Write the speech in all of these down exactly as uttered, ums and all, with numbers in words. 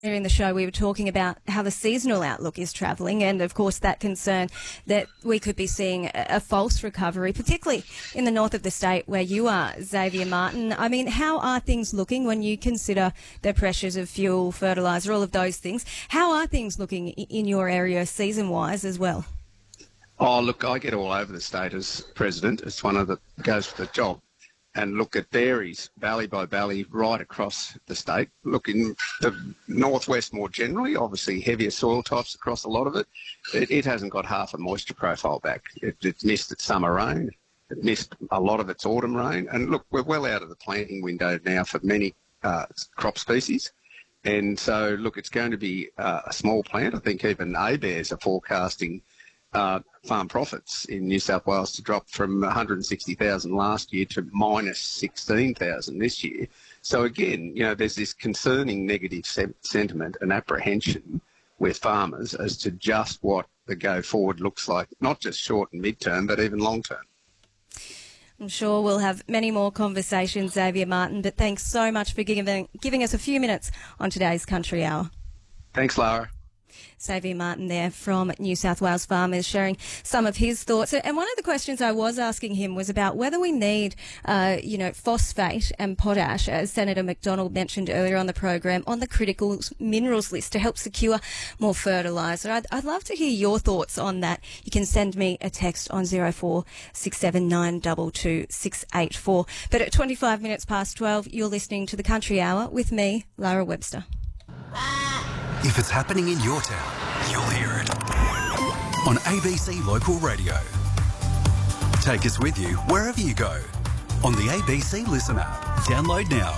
In the show, we were talking about how the seasonal outlook is travelling, and of course that concern that we could be seeing a, a false recovery, particularly in the north of the state where you are, Xavier Martin. I mean, how are things looking when you consider the pressures of fuel, fertiliser, all of those things? How are things looking in your area season-wise as well? Oh, look, I get all over the state as president. It's one of the goes for the job. And look at varies valley by valley right across the state. Look in the northwest more generally, obviously heavier soil types across a lot of it. It, it hasn't got half a moisture profile back. It, it missed its summer rain. It missed a lot of its autumn rain. And look, we're well out of the planting window now for many uh, crop species. And so, look, it's going to be uh, a small plant. I think even A B A R E S are forecasting Uh, farm profits in New South Wales to drop from one hundred sixty thousand last year to minus sixteen thousand this year. So again, you know, there's this concerning negative se- sentiment and apprehension with farmers as to just what the go forward looks like, not just short and mid-term, but even long-term. I'm sure we'll have many more conversations, Xavier Martin, but thanks so much for giving, giving us a few minutes on today's Country Hour. Thanks, Lara. Xavier Martin there from New South Wales Farmers sharing some of his thoughts. And one of the questions I was asking him was about whether we need, uh, you know, phosphate and potash, as Senator McDonald mentioned earlier on the program, on the critical minerals list to help secure more fertiliser. I'd, I'd love to hear your thoughts on that. You can send me a text on zero four six seven nine two two six eight four. But at twenty-five minutes past twelve, you're listening to the Country Hour with me, Lara Webster. If it's happening in your town, you'll hear it on A B C Local Radio. Take us with you wherever you go on the A B C Listen app. Download now.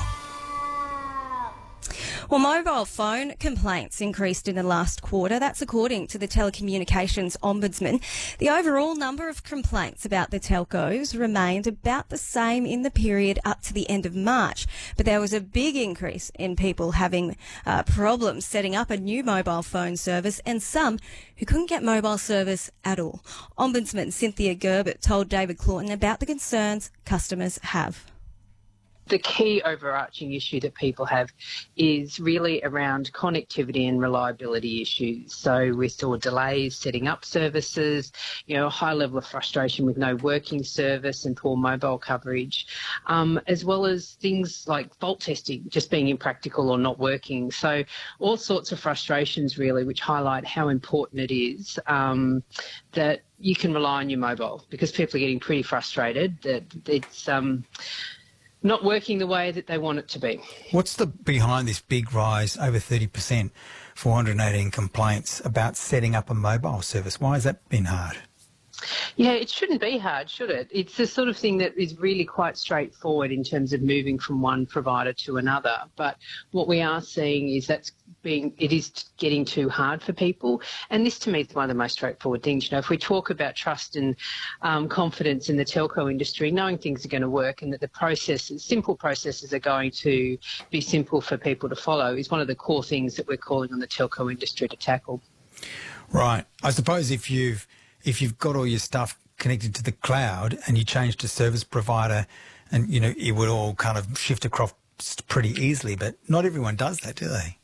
Well, mobile phone complaints increased in the last quarter. That's according to the Telecommunications Ombudsman. The overall number of complaints about the telcos remained about the same in the period up to the end of March. But there was a big increase in people having uh, problems setting up a new mobile phone service and some who couldn't get mobile service at all. Ombudsman Cynthia Gerbert told David Claughton about the concerns customers have. The key overarching issue that people have is really around connectivity and reliability issues. So we saw delays setting up services, you know, a high level of frustration with no working service and poor mobile coverage, um, as well as things like fault testing just being impractical or not working. So all sorts of frustrations really, which highlight how important it is um, that you can rely on your mobile, because people are getting pretty frustrated that it's... Um, not working the way that they want it to be. What's the behind this big rise, over thirty percent, four hundred eighteen complaints about setting up a mobile service? Why has that been hard? Yeah, it shouldn't be hard, should it? It's the sort of thing that is really quite straightforward in terms of moving from one provider to another. But what we are seeing is that's being, it is getting too hard for people. And this to me is one of the most straightforward things. You know, if we talk about trust and um, confidence in the telco industry, knowing things are going to work and that the processes, simple processes are going to be simple for people to follow is one of the core things that we're calling on the telco industry to tackle. Right. I suppose if you've If you've got all your stuff connected to the cloud and you change to service provider, and, you know, it would all kind of shift across pretty easily, but not everyone does that, do they?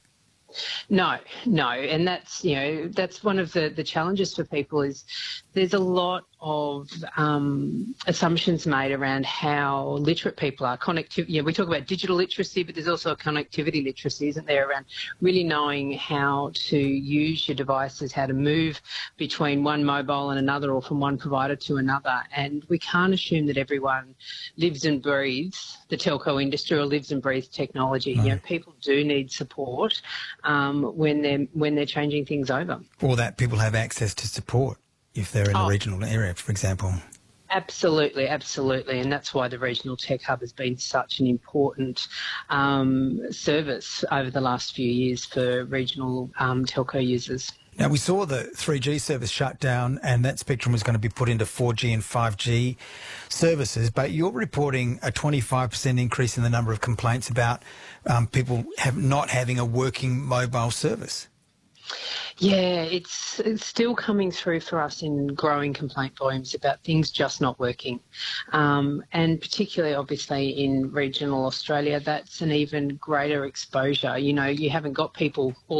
No, no. And that's, you know, that's one of the, the challenges for people is there's a lot of um, assumptions made around how literate people are. Connectivity, you know, we talk about digital literacy, but there's also a connectivity literacy, isn't there, around really knowing how to use your devices, how to move between one mobile and another or from one provider to another. And we can't assume that everyone lives and breathes the telco industry or lives and breathes technology. No. You know, people do need support um, when they're when they're changing things over. Or that people have access to support if they're in oh. a regional area, for example. Absolutely, absolutely. And that's why the Regional Tech Hub has been such an important um, service over the last few years for regional um, telco users. Now, we saw the three G service shut down and that spectrum was going to be put into four G and five G services, but you're reporting a twenty-five percent increase in the number of complaints about um, people have not having a working mobile service. Yeah, it's, it's still coming through for us in growing complaint volumes about things just not working. Um, and particularly, obviously, in regional Australia, that's an even greater exposure. You know, you haven't got people all